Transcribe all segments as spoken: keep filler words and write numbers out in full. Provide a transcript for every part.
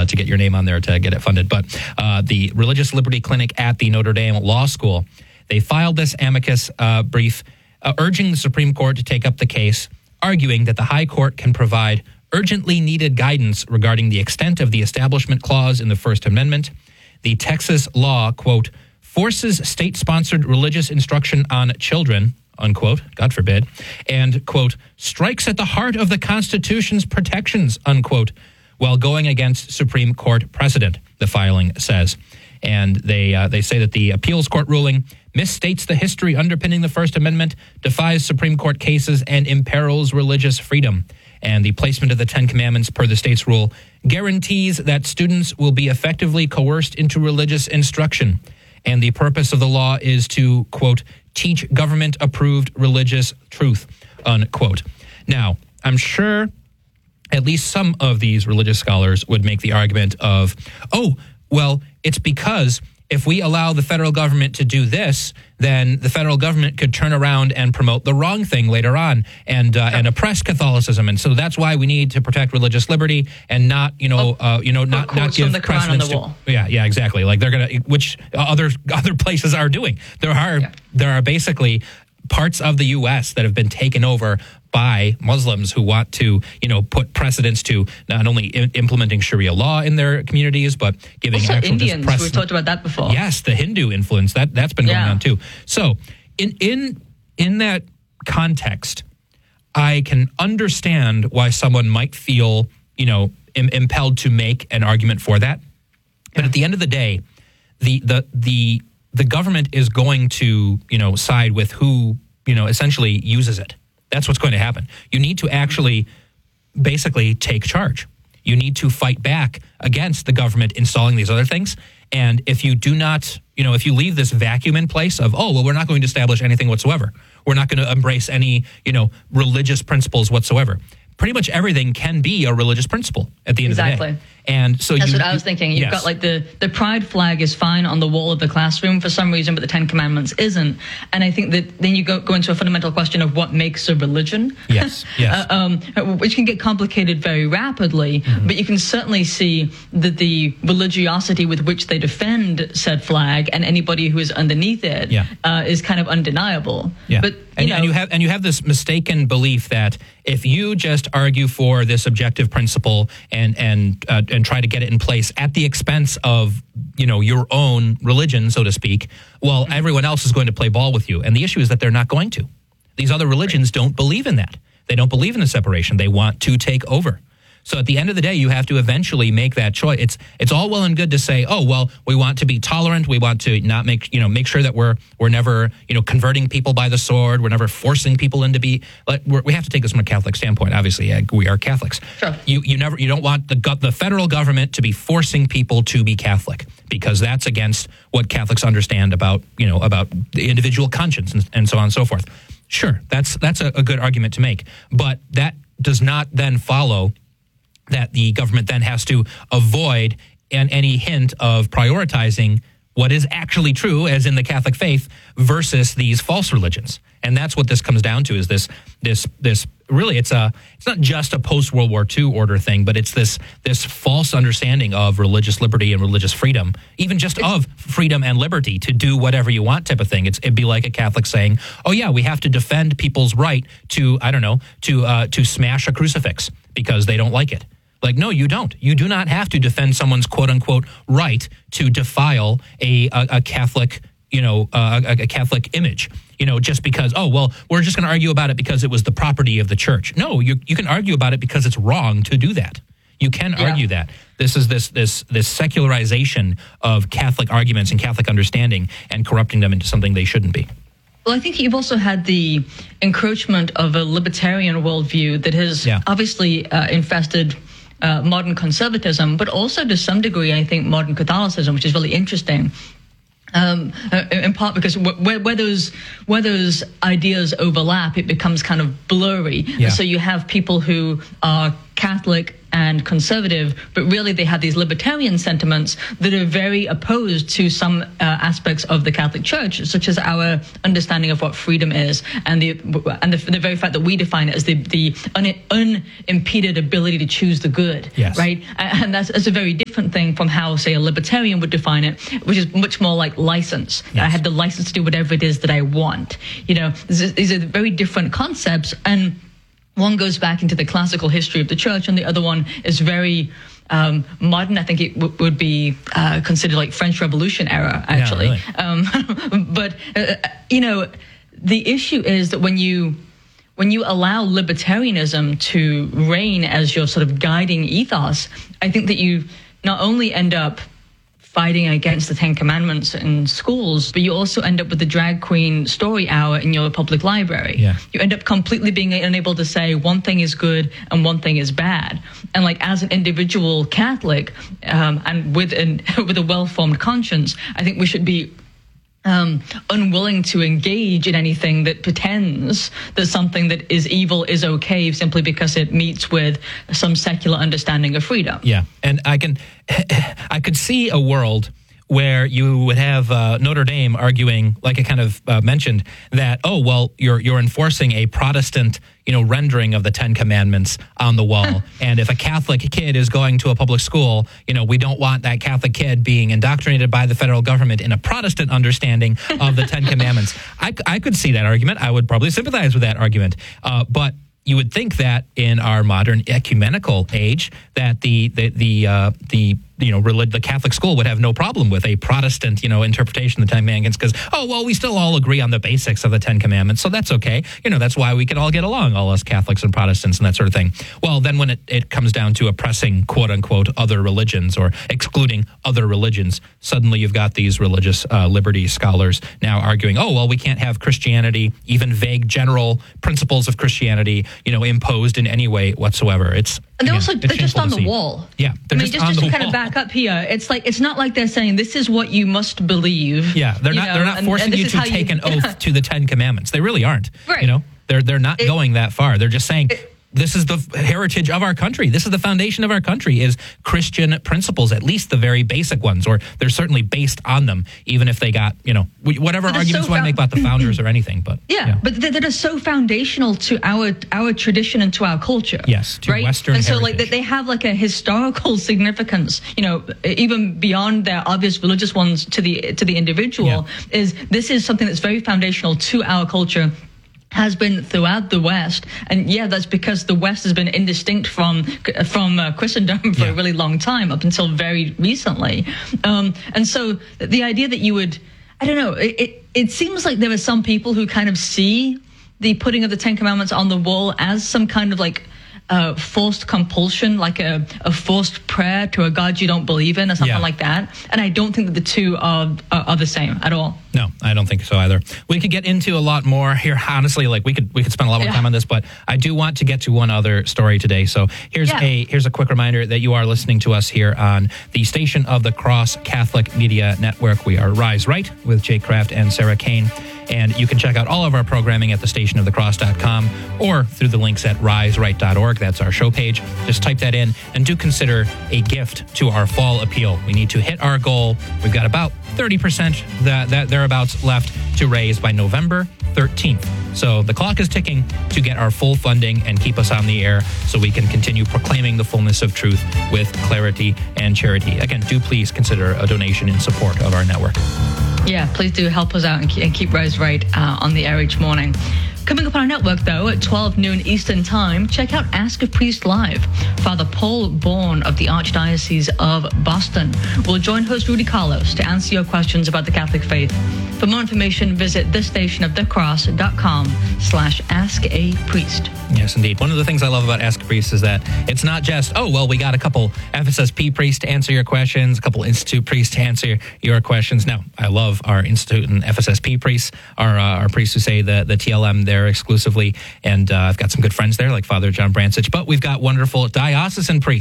uh, to get your name on there to get it funded. But uh, the Religious Liberty Clinic at the Notre Dame Law School, they filed this amicus uh, brief uh, urging the Supreme Court to take up the case, arguing that the High Court can provide urgently needed guidance regarding the extent of the Establishment Clause in the First Amendment. The Texas law, quote, forces state-sponsored religious instruction on children, unquote, God forbid, and, quote, strikes at the heart of the Constitution's protections, unquote, while going against Supreme Court precedent, the filing says. And they uh, they say that the appeals court ruling misstates the history underpinning the First Amendment, defies Supreme Court cases, and imperils religious freedom. And the placement of the Ten Commandments per the state's rule guarantees that students will be effectively coerced into religious instruction. And the purpose of the law is to, quote, teach government-approved religious truth, unquote. Now, I'm sure at least some of these religious scholars would make the argument of, oh, well, it's because if we allow the federal government to do this, then the federal government could turn around and promote the wrong thing later on and uh, and oppress Catholicism, and so that's why we need to protect religious liberty and not, you know, uh, you know, not not give from the Quran on the to, wall. Yeah, yeah, exactly. Like they're gonna, which other other places are doing. There are yeah. there are basically parts of the U S that have been taken over by Muslims who want to, you know, put precedents to not only I- implementing Sharia law in their communities, but giving also actual Indians. Precedent. We've talked about that before. Yes, the Hindu influence that that's been going yeah. on too. So, in in in that context, I can understand why someone might feel, you know, im- impelled to make an argument for that. But yeah. at the end of the day, the the the the government is going to, you know, side with who, you know, essentially uses it. That's what's going to happen. You need to actually basically take charge. You need to fight back against the government installing these other things. And if you do not, you know, if you leave this vacuum in place of, oh, well, we're not going to establish anything whatsoever. We're not going to embrace any, you know, religious principles whatsoever. Pretty much everything can be a religious principle at the end exactly. of the day. And so That's you, what I was thinking. You've yes. got like the, the pride flag is fine on the wall of the classroom for some reason, but the Ten Commandments isn't. And I think that then you go, go into a fundamental question of what makes a religion. Yes, yes. uh, um, which can get complicated very rapidly, mm-hmm. but you can certainly see that the religiosity with which they defend said flag and anybody who is underneath it yeah. uh, is kind of undeniable. Yeah. But, you and, know, and you have and you have this mistaken belief that if you just argue for this objective principle and and uh, and try to get it in place at the expense of, you know, your own religion, so to speak, well, everyone else is going to play ball with you. And the issue is that they're not going to. These other religions don't believe in that. They don't believe in the separation. They want to take over. So at the end of the day, you have to eventually make that choice. It's it's all well and good to say, oh, well, we want to be tolerant. We want to not make, you know, make sure that we're we're never, you know, converting people by the sword. We're never forcing people into be. Like, we're, we have to take this from a Catholic standpoint. Obviously, yeah, we are Catholics. Sure. You you never you don't want the the federal government to be forcing people to be Catholic, because that's against what Catholics understand about, you know, about the individual conscience and, and so on and so forth. Sure, that's that's a, a good argument to make, but that does not then follow that the government then has to avoid an, any hint of prioritizing what is actually true, as in the Catholic faith, versus these false religions. And that's what this comes down to, is this, this, this really, it's a, it's not just a post-World War Two order thing, but it's this, this false understanding of religious liberty and religious freedom, even just it's, of freedom and liberty to do whatever you want type of thing. It's, it'd be like a Catholic saying, oh yeah, we have to defend people's right to, I don't know, to, uh, to smash a crucifix because they don't like it. Like, no, you don't. You do not have to defend someone's quote-unquote right to defile a a, a Catholic, you know, uh, a, a Catholic image, you know, just because, oh, well, we're just going to argue about it because it was the property of the church. No, you you can argue about it because it's wrong to do that. You can yeah. argue that. This is this this this secularization of Catholic arguments and Catholic understanding and corrupting them into something they shouldn't be. Well, I think you've also had the encroachment of a libertarian worldview that has yeah. obviously uh, infested Uh, modern conservatism, but also to some degree, I think, modern Catholicism, which is really interesting. Um, in part because where, where those where those ideas overlap, it becomes kind of blurry. Yeah. So you have people who are Catholic and conservative, but really they have these libertarian sentiments that are very opposed to some uh, aspects of the Catholic Church, such as our understanding of what freedom is, and the and the, the very fact that we define it as the the un, unimpeded ability to choose the good, yes. right? And that's, that's a very different thing from how, say, a libertarian would define it, which is much more like license. Yes. I have the license to do whatever it is that I want. You know, these are very different concepts, and one goes back into the classical history of the church, and the other one is very um, modern. I think it w- would be uh, considered like French Revolution era, actually. Yeah, really. um, but, uh, you know, the issue is that when you when you allow libertarianism to reign as your sort of guiding ethos, I think that you not only end up fighting against the Ten Commandments in schools, but you also end up with the drag queen story hour in your public library. Yeah. You end up completely being unable to say one thing is good and one thing is bad. And like as an individual Catholic um, and with an with a well-formed conscience, I think we should be Um, unwilling to engage in anything that pretends that something that is evil is okay simply because it meets with some secular understanding of freedom. Yeah, and I can, I could see a world where you would have uh, Notre Dame arguing, like I kind of uh, mentioned, that, oh, well, you're you're enforcing a Protestant, you know, rendering of the Ten Commandments on the wall. And if a Catholic kid is going to a public school, you know, we don't want that Catholic kid being indoctrinated by the federal government in a Protestant understanding of the Ten Commandments. I, I could see that argument. I would probably sympathize with that argument. Uh, but you would think that in our modern ecumenical age, that the the the uh, the you know relig- the Catholic school would have no problem with a Protestant you know interpretation of the Ten Commandments, because oh well, we still all agree on the basics of the Ten Commandments, so that's okay. You know that's why we can all get along, all us Catholics and Protestants and that sort of thing. Well, then when it, it comes down to oppressing quote unquote other religions or excluding other religions, suddenly you've got these religious uh, liberty scholars now arguing, oh well, we can't have Christianity, even vague general principles of Christianity, you know, imposed in any way whatsoever. It's and they're again, also they're just on the wall. Yeah, they're I mean, just, just, on just the to kind wall. of back up here, it's like it's not like they're saying this is what you must believe. Yeah, they're not know, they're not and, forcing and you to take you, an oath yeah. to the Ten Commandments. They really aren't. Right. You know, they're they're not it, going that far. They're just saying. It, This is the heritage of our country. This is the foundation of our country, is Christian principles, at least the very basic ones, or they're certainly based on them, even if they got, you know, whatever arguments so you want to make about the founders or anything. But Yeah, yeah. but that are so foundational to our our tradition and to our culture. Yes, to right? Western And so heritage. like they have like a historical significance, you know, even beyond their obvious religious ones to the to the individual, yeah. is this is something that's very foundational to our culture, has been throughout the West. And yeah, that's because the West has been indistinct from from uh, Christendom for yeah. a really long time, up until very recently. Um, and so the idea that you would, I don't know, it, it, it seems like there are some people who kind of see the putting of the Ten Commandments on the wall as some kind of like uh, forced compulsion, like a, a forced prayer to a God you don't believe in or something yeah. like that. And I don't think that the two are, are, are the same at all. No, I don't think so either. We could get into a lot more here. Honestly, like we could we could spend a lot more yeah. time on this, but I do want to get to one other story today. So here's yeah. a here's a quick reminder that you are listening to us here on the Station of the Cross Catholic Media Network. We are Rise Right with Jake Kraft and Sarah Kane. And you can check out all of our programming at the station of the cross dot com or through the links at rise right dot org. That's our show page. Just type that in and do consider a gift to our fall appeal. We need to hit our goal. We've got about thirty percent that, that thereabouts left to raise by November thirteenth. So the clock is ticking to get our full funding and keep us on the air so we can continue proclaiming the fullness of truth with clarity and charity. Again, do please consider a donation in support of our network. Yeah, please do help us out and keep Rise Right uh, on the air each morning. Coming up on our network, though, at twelve noon Eastern Time, check out Ask a Priest Live. Father Paul Bourne of the Archdiocese of Boston will join host Rudy Carlos to answer your questions about the Catholic faith. For more information, visit thestationofthecross.com slash ask a priest. Yes, indeed. One of the things I love about Ask a Priest is that it's not just, oh, well, we got a couple F S S P priests to answer your questions, a couple Institute priests to answer your questions. No, I love our Institute and F S S P priests, our, uh, our priests who say the, the T L M there exclusively. And uh, I've got some good friends there, like Father John Brancich. But we've got wonderful diocesan priests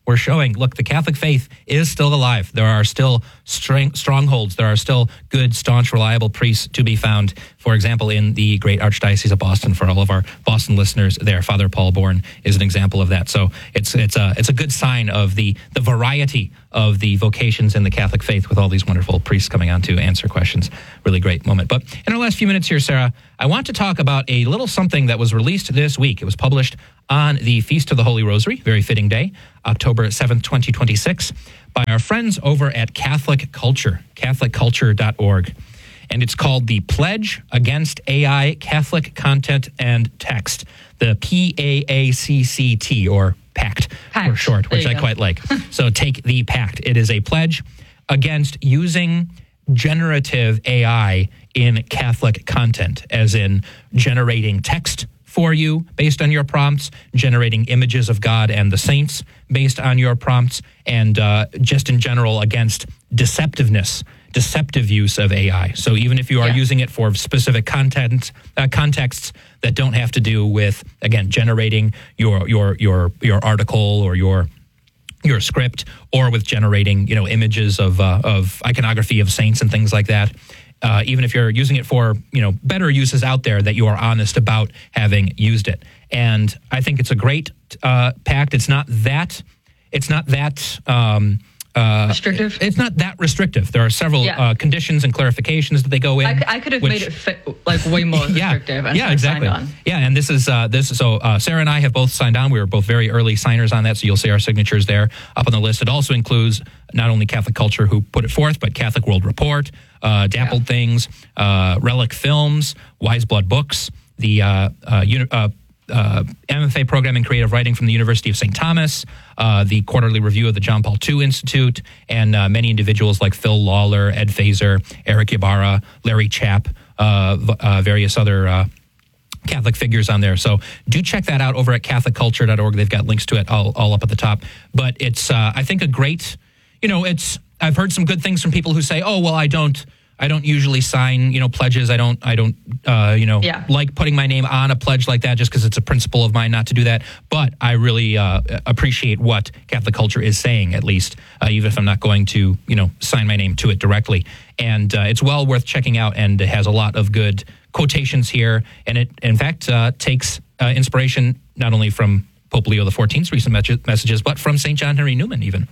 we're showing, look, the Catholic faith is still alive. There are still strong, strongholds. There are still good, staunch, reliable priests to be found. For example, in the great Archdiocese of Boston, for all of our Boston listeners there, Father Paul Bourne is an example of that. So it's it's a it's a good sign of the the variety of the vocations in the Catholic faith, with all these wonderful priests coming on to answer questions. Really great moment. But in our last few minutes here, Sarah, I want to talk about a little something that was released this week. It was published on the Feast of the Holy Rosary, very fitting day, October seventh, twenty twenty-six, by our friends over at Catholic Culture, catholic culture dot org. And it's called the Pledge Against A I Catholic Content and Text, the P A A C C T, or PACT, PACT. for short, which I go. quite like. So take the PACT. It is a pledge against using generative A I in Catholic content, as in generating text for you based on your prompts, generating images of God and the saints based on your prompts, and uh, just in general against deceptiveness, deceptive use of A I. So even if you are yeah. using it for specific content, uh, contexts that don't have to do with, again, generating your your your your article or your your script, or with generating, you know, images of uh, of iconography of saints and things like that. Uh, even if you're using it for, you know, better uses out there, that you are honest about having used it. And I think it's a great uh, pact. It's not that. It's not that. Um, Uh, restrictive? It's not that restrictive. There are several yeah. uh, conditions and clarifications that they go in. I, I could have which, made it fit, like way more yeah, restrictive. And yeah, exactly. Signed on. Yeah, and this is uh, this. So uh, Sarah and I have both signed on. We were both very early signers on that, so you'll see our signatures there up on the list. It also includes not only Catholic Culture, who put it forth, but Catholic World Report, uh, Dappled yeah. Things, uh, Relic Films, Wise Blood Books, the uh, uh, uni- uh, Uh, M F A program in creative writing from the University of Saint Thomas, uh, the quarterly review of the John Paul the Second Institute, and uh, many individuals like Phil Lawler, Ed Fazer, Eric Ybarra, Larry Chapp, uh, uh, various other uh, Catholic figures on there. So do check that out over at catholic culture dot org. They've got links to it all, all up at the top. But it's, uh, I think, a great, you know, it's, I've heard some good things from people who say, oh, well, I don't, I don't usually sign, you know, pledges. I don't, I don't, uh, you know, yeah. like putting my name on a pledge like that just because it's a principle of mine not to do that. But I really uh, appreciate what Catholic Culture is saying, at least, uh, even if I'm not going to, you know, sign my name to it directly. And uh, it's well worth checking out, and it has a lot of good quotations here. And it, in fact, uh, takes uh, inspiration not only from Pope Leo the fourteenth's recent me- messages, but from Saint John Henry Newman even.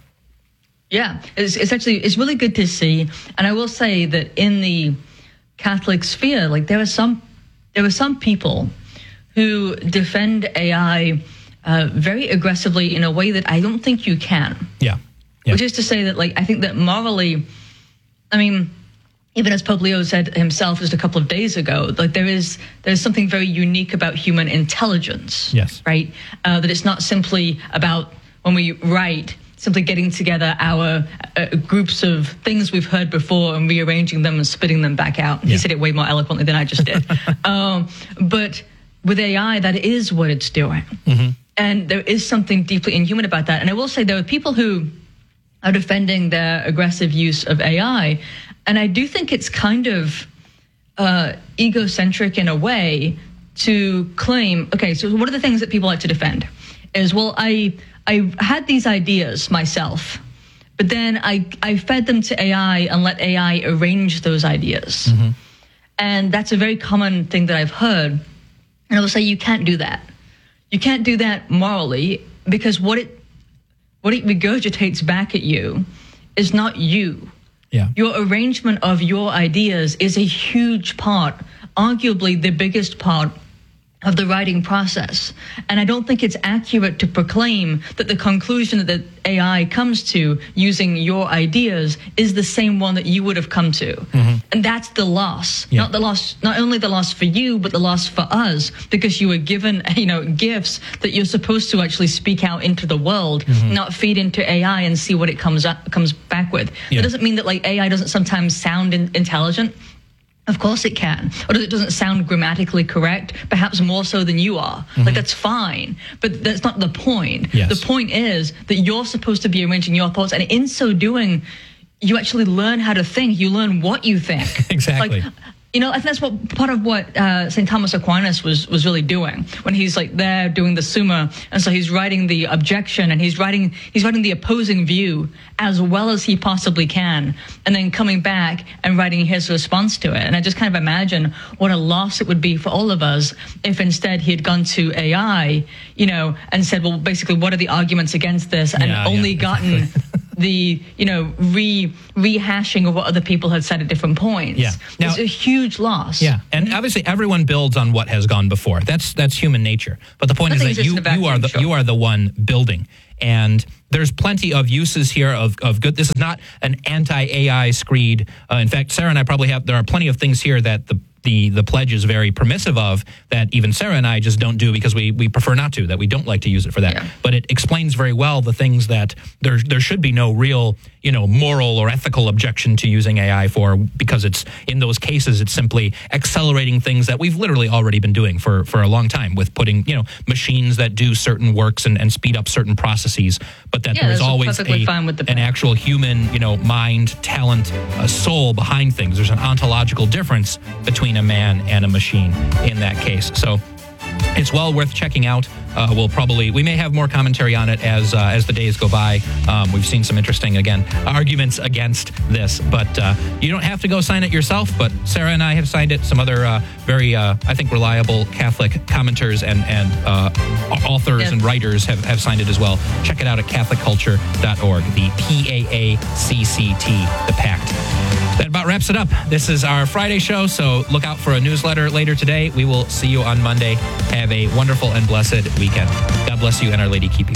Yeah, it's, it's actually, it's really good to see. And I will say that in the Catholic sphere, like there are some, there are some people who defend A I uh, very aggressively in a way that I don't think you can. Yeah. yeah. Which is to say that, like, I think that morally, I mean, even as Pope Leo said himself just a couple of days ago, like there is, there's something very unique about human intelligence. Yes. Right? Uh, that it's not simply about when we write, simply getting together our uh, groups of things we've heard before and rearranging them and spitting them back out. Yeah. He said it way more eloquently than I just did. um, but with A I, that is what it's doing. Mm-hmm. And there is something deeply inhuman about that. And I will say there are people who are defending their aggressive use of A I. And I do think it's kind of uh, egocentric in a way to claim, okay, so one of the things that people like to defend is, well, I... I had these ideas myself, but then I, I fed them to A I and let A I arrange those ideas. Mm-hmm. And that's a very common thing that I've heard. And I will say, you can't do that. You can't do that morally, because what it what it regurgitates back at you is not you. Yeah. Your arrangement of your ideas is a huge part, arguably the biggest part of the writing process. And I don't think it's accurate to proclaim that the conclusion that the A I comes to using your ideas is the same one that you would have come to. Mm-hmm. And that's the loss. Yeah. Not the loss, not only the loss for you, but the loss for us, because you were given, you know, gifts that you're supposed to actually speak out into the world, mm-hmm. not feed into A I and see what it comes up, comes back with. Yeah. That doesn't mean that, like, A I doesn't sometimes sound in, intelligent. Of course it can. Or it doesn't sound grammatically correct, perhaps more so than you are. Mm-hmm. Like, that's fine. But that's not the point. Yes. The point is that you're supposed to be arranging your thoughts. And in so doing, you actually learn how to think. You learn what you think. Exactly. Like, You know, I think that's what part of what uh, Saint Thomas Aquinas was was really doing when he's like there doing the Summa, and so he's writing the objection and he's writing he's writing the opposing view as well as he possibly can, and then coming back and writing his response to it. And I just kind of imagine what a loss it would be for all of us if instead he had gone to A I, you know, and said, well, basically, what are the arguments against this, and yeah, only yeah, gotten. Exactly. the, you know, re rehashing of what other people had said at different points. Yeah. Now, it's a huge loss. Yeah. And obviously everyone builds on what has gone before. That's that's human nature. But the point I is that you, you are the sure. you are the one building. And there's plenty of uses here of, of good. This is not an anti-A I screed. Uh, in fact, Sarah and I probably have, there are plenty of things here that the The, the pledge is very permissive of that even Sarah and I just don't do because we, we prefer not to, that we don't like to use it for that. Yeah. But it explains very well the things that there there should be no real, you know, moral or ethical objection to using A I for, because it's in those cases it's simply accelerating things that we've literally already been doing for, for a long time with putting, you know, machines that do certain works and, and speed up certain processes, but that yeah, there's always a, fine with the an actual human, you know, mind, talent, a soul behind things. There's an ontological difference between a man and a machine in that case. So it's well worth checking out. Uh, we'll probably, we may have more commentary on it as uh, as the days go by. Um, we've seen some interesting, again, arguments against this, but uh, you don't have to go sign it yourself, but Sarah and I have signed it. Some other uh, very, uh, I think, reliable Catholic commenters and, and uh, authors yeah. and writers have, have signed it as well. Check it out at catholic culture dot org, the P A A C C T, the Pact. That about wraps it up. This is our Friday show, so look out for a newsletter later today. We will see you on Monday. Have a wonderful and blessed weekend. God bless you, and Our Lady keep you.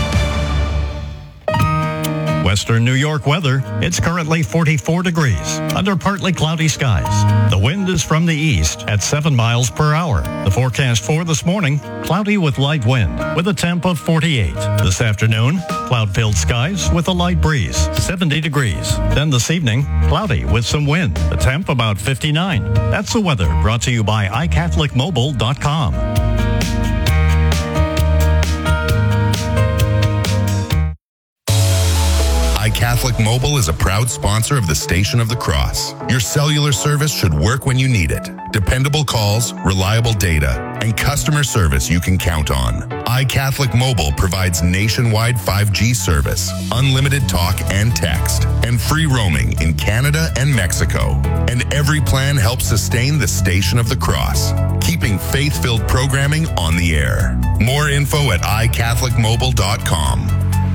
Western New York weather. It's currently forty-four degrees under partly cloudy skies. The wind is from the east at seven miles per hour. The forecast for this morning, cloudy with light wind with a temp of forty-eight. This afternoon, cloud-filled skies with a light breeze, seventy degrees. Then this evening, cloudy with some wind, a temp about fifty-nine. That's the weather brought to you by i catholic mobile dot com. iCatholic Mobile is a proud sponsor of the Station of the Cross. Your cellular service should work when you need it. Dependable calls, reliable data, and customer service you can count on. iCatholic Mobile provides nationwide five G service, unlimited talk and text, and free roaming in Canada and Mexico. And every plan helps sustain the Station of the Cross, keeping faith-filled programming on the air. More info at i catholic mobile dot com.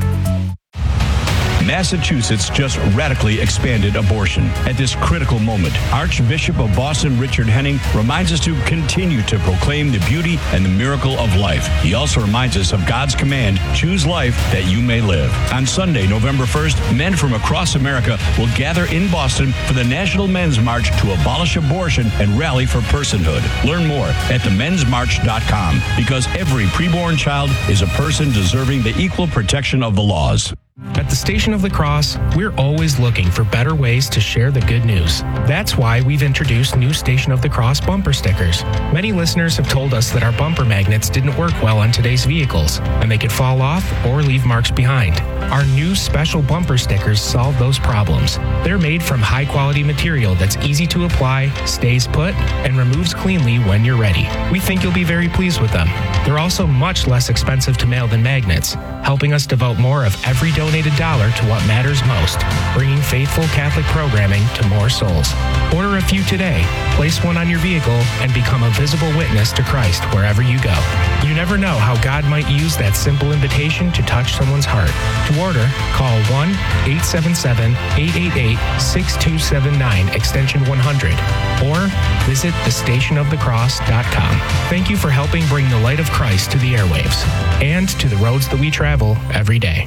Massachusetts just radically expanded abortion. At this critical moment, Archbishop of Boston Richard Henning reminds us to continue to proclaim the beauty and the miracle of life. He also reminds us of God's command, choose life that you may live. On Sunday, November first, men from across America will gather in Boston for the National Men's March to abolish abortion and rally for personhood. Learn more at the men's march dot com, because every preborn child is a person deserving the equal protection of the laws. At the Station of the Cross, we're always looking for better ways to share the good news. That's why we've introduced new Station of the Cross bumper stickers. Many listeners have told us that our bumper magnets didn't work well on today's vehicles, and they could fall off or leave marks behind. Our new special bumper stickers solve those problems. They're made from high-quality material that's easy to apply, stays put, and removes cleanly when you're ready. We think you'll be very pleased with them. They're also much less expensive to mail than magnets, helping us devote more of every donated dollar to what matters most, bringing faithful Catholic programming to more souls. Order a few today, place one on your vehicle, and become a visible witness to Christ wherever you go. You never know how God might use that simple invitation to touch someone's heart. To order, call one eight seven seven, eight eight eight, six two seven nine, extension one hundred, or visit the station of the cross dot com. Thank you for helping bring the light of Christ to the airwaves and to the roads that we travel every day.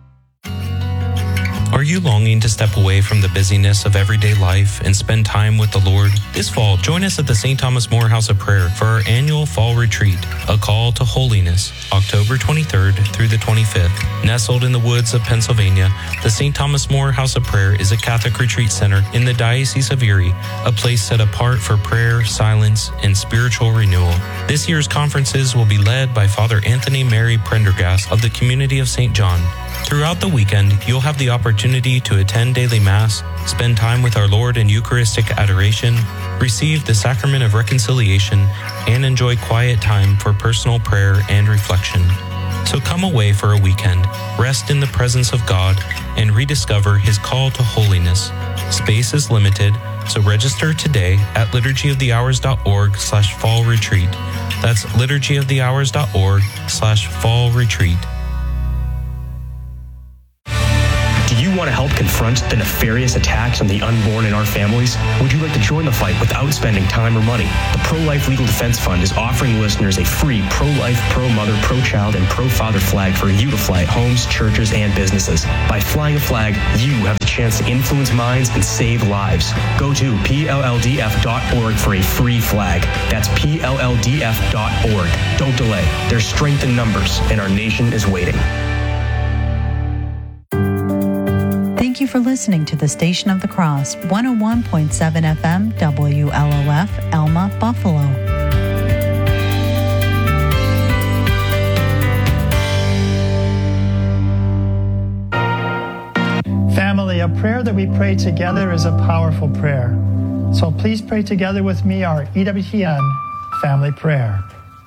Are you longing to step away from the busyness of everyday life and spend time with the Lord? This fall, join us at the Saint Thomas More House of Prayer for our annual fall retreat, A Call to Holiness, October twenty-third through the twenty-fifth. Nestled in the woods of Pennsylvania, the Saint Thomas More House of Prayer is a Catholic retreat center in the Diocese of Erie, a place set apart for prayer, silence, and spiritual renewal. This year's conferences will be led by Father Anthony Mary Prendergast of the Community of Saint John. Throughout the weekend, you'll have the opportunity to attend daily Mass, spend time with our Lord in Eucharistic adoration, receive the Sacrament of Reconciliation, and enjoy quiet time for personal prayer and reflection. So come away for a weekend, rest in the presence of God, and rediscover His call to holiness. Space is limited, so register today at liturgyofthehours.org slash fall retreat. That's liturgyofthehours.org slash fall retreat. Do you want to help confront the nefarious attacks on the unborn in our families? Would you like to join the fight without spending time or money? The Pro-Life Legal Defense Fund is offering listeners a free pro-life, pro-mother, pro-child, and pro-father flag for you to fly at homes, churches, and businesses. By flying a flag, you have the chance to influence minds and save lives. Go to P L L D F dot org for a free flag. That's P L L D F dot org. Don't delay. There's strength in numbers, and our nation is waiting. Thank you for listening to the Station of the Cross, one oh one point seven F M, W L O F, Elma, Buffalo. Family, a prayer that we pray together is a powerful prayer. So please pray together with me our E W T N family prayer.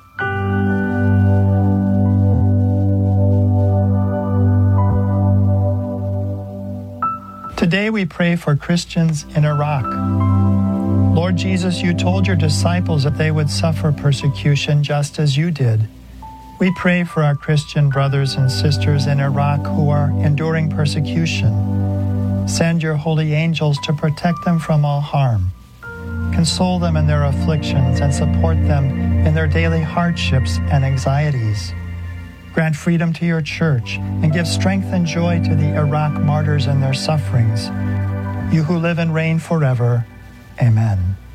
Today we pray for Christians in Iraq. Lord Jesus, you told your disciples that they would suffer persecution just as you did. We pray for our Christian brothers and sisters in Iraq who are enduring persecution. Send your holy angels to protect them from all harm. Console them in their afflictions and support them in their daily hardships and anxieties. Grant freedom to your church and give strength and joy to the Iraq martyrs in their sufferings. You who live and reign forever. Amen.